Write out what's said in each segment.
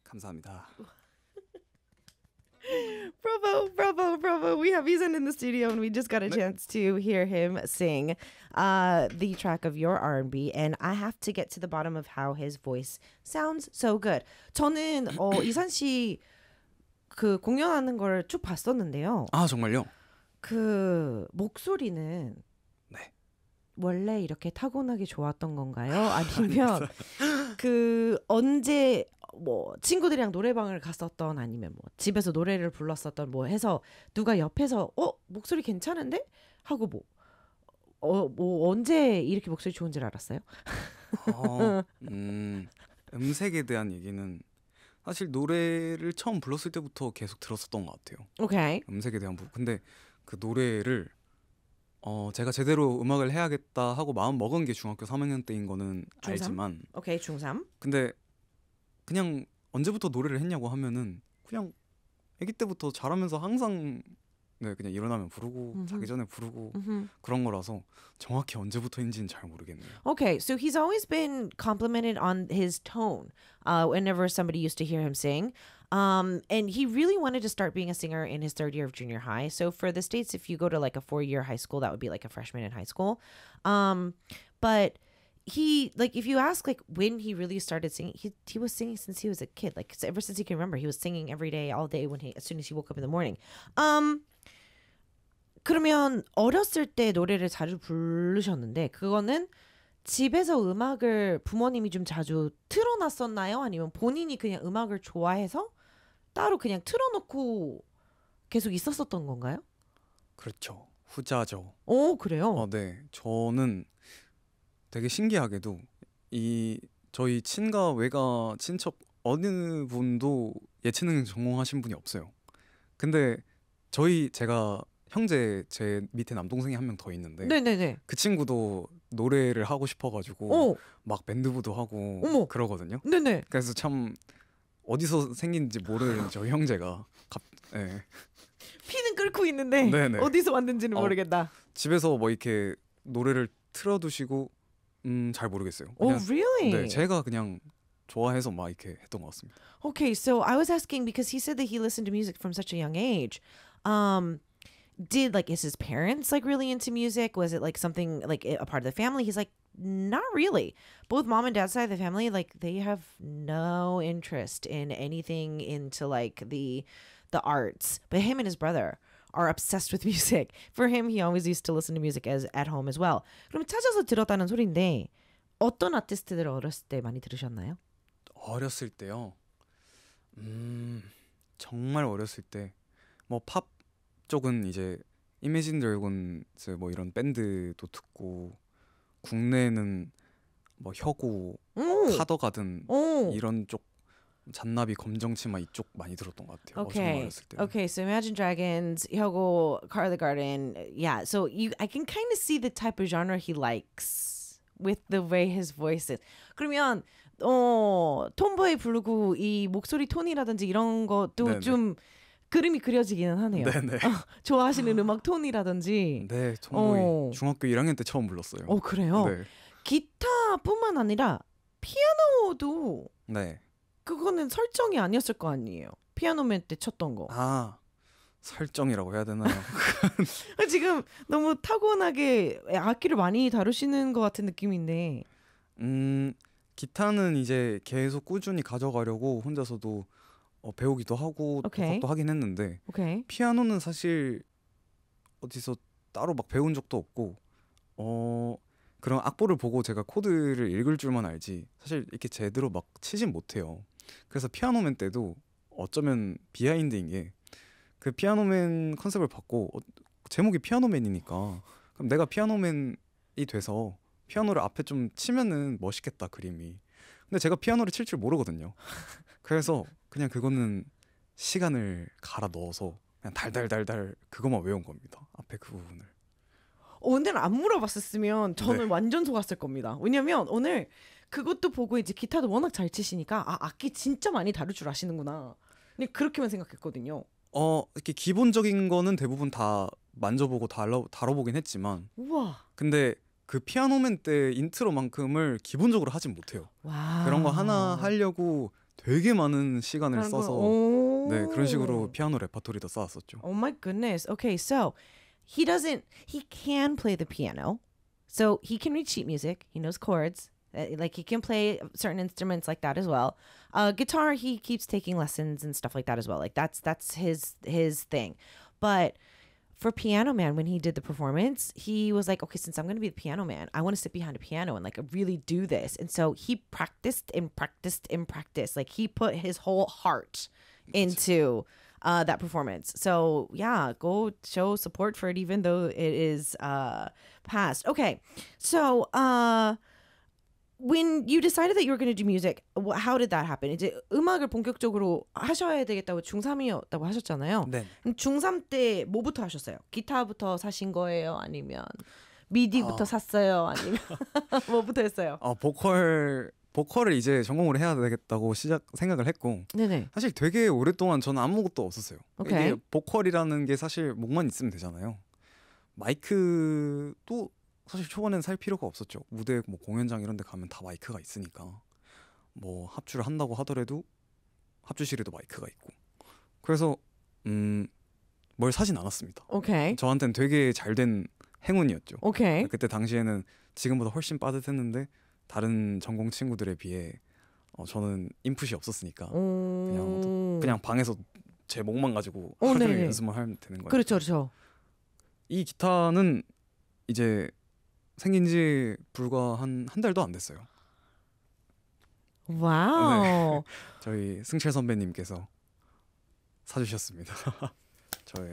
감사합니다. Bravo, bravo, bravo. We have Izan in the studio and we just got a chance to hear him sing the track of your R&B and I have to get to the bottom of how his voice sounds so good. 저는 이산 씨 그 공연하는 걸 쭉 봤었는데요. 아, 정말요? 그 목소리는 네. 원래 이렇게 타고나게 좋았던 건가요? 아니면 그 언제 뭐 친구들이랑 노래방을 갔었던 아니면 뭐 집에서 노래를 불렀었던 뭐 해서 누가 옆에서 목소리 괜찮은데? 하고 뭐 언제 이렇게 목소리 좋은지를 알았어요? 음색에 대한 얘기는 사실 노래를 처음 불렀을 때부터 계속 들었었던 것 같아요. 오케이. 음색에 대한 부분. 근데 그 노래를 제가 제대로 음악을 해야겠다 하고 마음 먹은 게 중학교 3학년 때인 거는 중3? 알지만 오케이, 중3. 근데 그냥 언제부터 노래를 했냐고 하면은 그냥 아기 때부터 자라면서 항상 네, 그냥 일어나면 부르고 자기 전에 부르고 그런 거라서 정확히 언제부터인지는 잘 모르겠네요. Okay, so he's always been complimented on his tone whenever somebody used to hear him sing. And he really wanted to start being a singer in his third year of junior high. So for the States, if you go to like a 4-year high school, that would be like a freshman in high school. But he, like, if you ask like when he really started singing, he was singing since he was a kid. Like ever since he can remember, he was singing every day, all day as soon as he woke up in the morning. 그러면 어렸을 때 노래를 자주 부르셨는데 그거는 집에서 음악을 부모님이 좀 자주 틀어놨었나요? 아니면 본인이 그냥 음악을 좋아해서 따로 그냥 틀어놓고 계속 있었었던 건가요? 그렇죠. 후자죠. 오, 그래요? 네. 저는 되게 신기하게도 저희 친가 외가 친척 어느 분도 예체능 전공하신 분이 없어요. 근데 제가 형제 제 밑에 남동생이 한 명 더 있는데 네네네. 그 친구도 노래를 하고 싶어가지고 막 밴드부도 하고 어머. 그러거든요. 네네. 그래서 참 어디서 생긴지 모르는 저희 형제가 네. 피는 끓고 있는데 네네. 어디서 왔는지는 모르겠다. 집에서 뭐 이렇게 노래를 틀어두시고 잘 모르겠어요. 그냥, really? 네, 제가 그냥 좋아해서 막 이렇게 했던 것 같습니다. Okay, so I was asking because he said that he listened to music from such a young age. Is his parents like really into music? Was it like something like a part of the family? He's like, not really. Both mom and dad's side of the family, like they have no interest in anything into like the arts. But him and his brother are obsessed with music. For him, he always used to listen to music at home as well. 그럼 찾아서 들었다는 소리인데 어떤 아티스트들 어렸을 때 많이 들으셨나요? 어렸을 때요. 정말 어렸을 때 뭐 팝 쪽은 이제 이매진 드래곤즈 뭐 이런 밴드도 듣고 국내는 뭐 혁오, 카더가든 이런 쪽 잔나비 검정치마 이쪽 많이 들었던 것 같아요. 정말 어렸을 때. Okay, so Imagine Dragons, 혁오, Carly Garden, yeah. So I can kind of see the type of genre he likes with the way his voice is. 그러면 톰보이 부르고 이 목소리 톤이라든지 이런 것도 네네. 좀 그림이 그려지기는 하네요. 네네. 좋아하시는 음악 톤이라든지. 네, 톰보이 중학교 1학년 때 처음 불렀어요. 그래요? 네. 기타뿐만 아니라 피아노도 네. 그거는 설정이 아니었을 거 아니에요. 피아노맨 때 쳤던 거. 아, 설정이라고 해야 되나요? 지금 너무 타고나게 악기를 많이 다루시는 것 같은 느낌인데. 기타는 이제 계속 꾸준히 가져가려고 혼자서도 배우기도 하고 독학도 하긴 했는데 피아노는 사실 어디서 따로 막 배운 적도 없고 그런 악보를 보고 제가 코드를 읽을 줄만 알지 사실 이렇게 제대로 막 치진 못해요. 그래서 피아노맨 때도 어쩌면 비하인드인 게 그 피아노맨 컨셉을 받고 제목이 피아노맨이니까 그럼 내가 피아노맨이 돼서 피아노를 앞에 좀 치면은 멋있겠다 그림이. 근데 제가 피아노를 칠 줄 모르거든요. 그래서 그냥 그거는 시간을 갈아 넣어서 그냥 달달달달 그것만 외운 겁니다. 앞에 그 부분을. 오늘 안 물어봤었으면 저는 완전 속았을 겁니다. 왜냐면 오늘 그것도 보고 이제 기타도 워낙 잘 치시니까 악기 진짜 많이 다룰 줄 아시는구나. 근데 그렇게만 생각했거든요. 이렇게 기본적인 거는 대부분 다 만져보고 다뤄보긴 했지만 우와. 근데 그 피아노맨 때 인트로만큼을 기본적으로 하진 못해요. 와. 그런 거 하나 하려고 되게 많은 시간을 써서 네, 그런 식으로 피아노 레퍼토리도 쌓았었죠. Oh my goodness. Okay, so he can play the piano. So he can read sheet music. He knows chords. Like he can play certain instruments like that as well. Guitar, he keeps taking lessons and stuff like that as well. Like that's his thing. But for Piano Man, when he did the performance, he was like, okay, since I'm going to be the piano man, I want to sit behind a piano and like really do this. And so he practiced and practiced and practiced. Like he put his whole heart into that performance. So yeah, go show support for it, even though it is past. Okay, so when you decided that you were going to do music, how did that happen? 이제 음악을 본격적으로 하셔야 되겠다고 중3이었다고 하셨잖아요. 네. 중3 때 뭐부터 하셨어요? 기타부터 사신 거예요? 아니면 미디부터 샀어요? 아니면 뭐부터 했어요? 보컬을 이제 전공으로 해야 되겠다고 생각을 했고 네네. 사실 되게 오랫동안 저는 아무것도 없었어요. 오케이. 이게 보컬이라는 게 사실 목만 있으면 되잖아요. 마이크도 사실 초반에는 살 필요가 없었죠. 무대 뭐 공연장 이런 데 가면 다 마이크가 있으니까 뭐 합주를 한다고 하더라도 합주실에도 마이크가 있고 그래서 뭘 사진 않았습니다. 오케이. 저한테는 되게 잘된 행운이었죠. 오케이. 그때 당시에는 지금보다 훨씬 빠듯했는데 다른 전공 친구들에 비해 저는 인풋이 없었으니까 그냥 방에서 제 목만 가지고 하루 종일 연습만 하면 되는 거예요. 그렇죠, 그렇죠. 이 기타는 이제 생긴 지 불과 한 달도 안 됐어요. 와우. 네. 저희 승철 선배님께서 사주셨습니다. 저의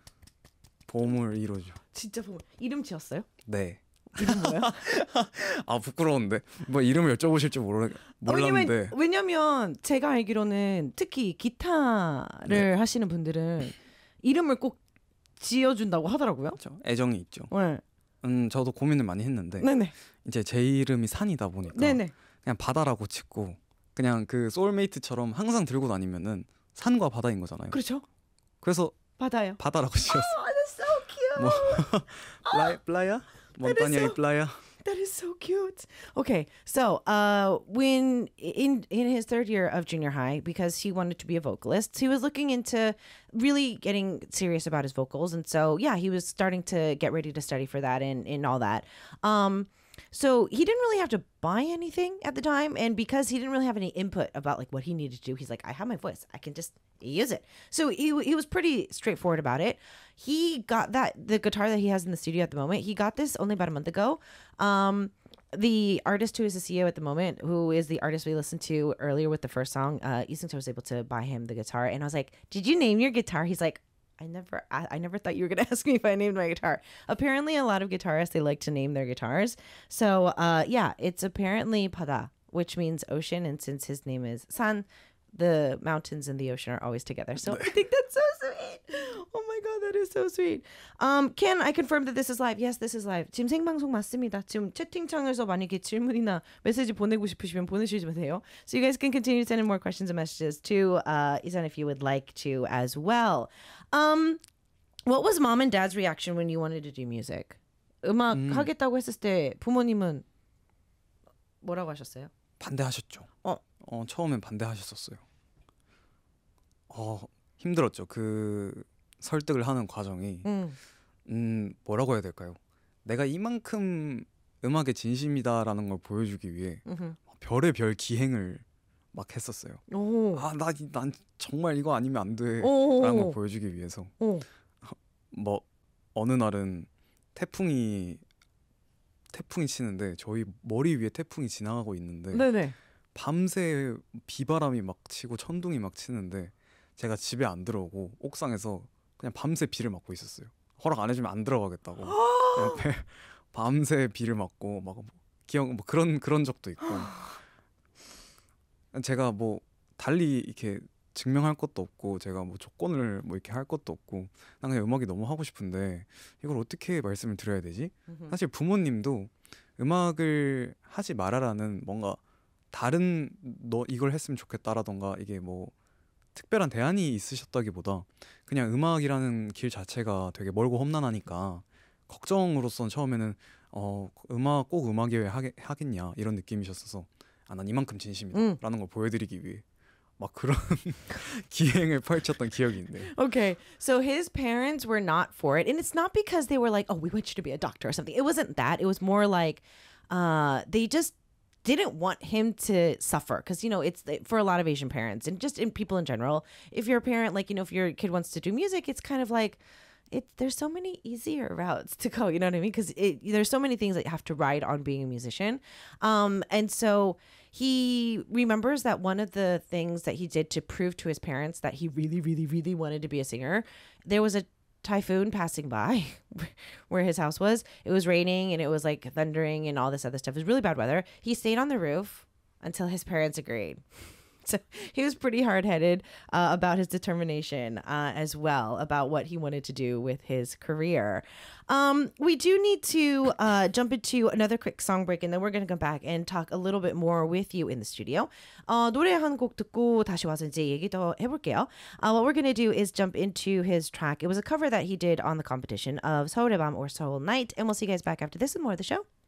보물 1호죠. 진짜 보물. 이름 지었어요? 네. 이름 뭐예요? 아 부끄러운데 뭐 이름을 여쭤보실 줄 몰랐는데 왜냐면 제가 알기로는 특히 기타를 하시는 분들은 이름을 꼭 지어준다고 하더라고요. 그렇죠. 애정이 있죠. 네. 저도 고민을 많이 했는데 네네. 이제 제 이름이 산이다 보니까 네네. 그냥 바다라고 짓고 그냥 그 소울메이트처럼 항상 들고 다니면은 산과 바다인 거잖아요. 그렇죠. 그래서 바다요. 바다라고 지었어요. Oh, that's so cute. 플라야? 몬타냐 이 플라야? That is so cute. Okay, so when in his third year of junior high, because he wanted to be a vocalist, he was looking into really getting serious about his vocals, and so yeah, he was starting to get ready to study for that and all that. So he didn't really have to buy anything at the time, and because he didn't really have any input about like what he needed to do, he's like, I have my voice, I can just use it. So he was pretty straightforward about it. He got the guitar that he has in the studio at the moment. He got this only about a month ago. The artist who is the CEO at the moment, who is the artist we listened to earlier with the first song, Easington was able to buy him the guitar, and I was like, "Did you name your guitar?" He's like, I never thought you were gonna ask me if I named my guitar. Apparently, a lot of guitarists, they like to name their guitars. So yeah, it's apparently 바다, which means ocean, and since his name is 산, the mountains and the ocean are always together. So I think that's so sweet. Oh my god, that is so sweet. Can I confirm that this is live? Yes, this is live. 지금 생방송 맞습니다. 지금 채팅창에서 만약에 질문이나 메시지 보내고 싶으시면 보내주시면 돼요. So you guys can continue sending more questions and messages to Isan if you would like to as well. What was mom and dad's reaction when you wanted to do music? 음악 하겠다고 했을 때 부모님은 뭐라고 하셨어요? 반대하셨죠. 처음엔 반대하셨었어요. 힘들었죠. 그 설득을 하는 과정이 뭐라고 해야 될까요? 내가 이만큼 음악에 진심이다라는 걸 보여주기 위해 별의별 기행을 막 했었어요. 난 정말 이거 아니면 안 돼라는 걸 보여주기 위해서 뭐 어느 날은 태풍이 치는데 저희 머리 위에 태풍이 지나가고 있는데 네네. 밤새 비바람이 막 치고 천둥이 막 치는데 제가 집에 안 들어오고 옥상에서 그냥 밤새 비를 맞고 있었어요. 허락 안 해주면 안 들어가겠다고. 그냥 밤새 비를 맞고 막 그런 적도 있고. 제가 뭐 달리 이렇게 증명할 것도 없고 제가 뭐 조건을 뭐 이렇게 할 것도 없고 난 그냥 음악이 너무 하고 싶은데 이걸 어떻게 말씀을 드려야 되지? 사실 부모님도 음악을 하지 말아라는 뭔가 다른 너 이걸 했으면 좋겠다라던가 이게 뭐 특별한 대안이 있으셨다기보다 그냥 음악이라는 길 자체가 되게 멀고 험난하니까 걱정으로선 처음에는 꼭 음악이어야 하겠냐 이런 느낌이셨어서 난 이만큼 진심이다 라는 걸 보여드리기 위해 막 그런 기행을 펼쳤던 기억이 있네요. Okay, so his parents were not for it, and it's not because they were like, "Oh, we want you to be a doctor" or something. It wasn't that. It was more like, they just didn't want him to suffer because it's for a lot of Asian parents and just in people in general. If you're a parent, like if your kid wants to do music, it's kind of like there's so many easier routes to go. You know what I mean? Because there's so many things that you have to ride on being a musician, and so. He remembers that one of the things that he did to prove to his parents that he really, really, really wanted to be a singer, there was a typhoon passing by where his house was. It was raining and it was like thundering and all this other stuff. It was really bad weather. He stayed on the roof until his parents agreed. So he was pretty hard-headed about his determination as well, about what he wanted to do with his career. We do need to jump into another quick song break, and then we're going to come back and talk a little bit more with you in the studio. 노래 한 곡 듣고 다시 와서 이제 얘기 더 해볼게요. What we're going to do is jump into his track. It was a cover that he did on the competition of 서울의 밤 or Seoul Night, and we'll see you guys back after this and more of the show.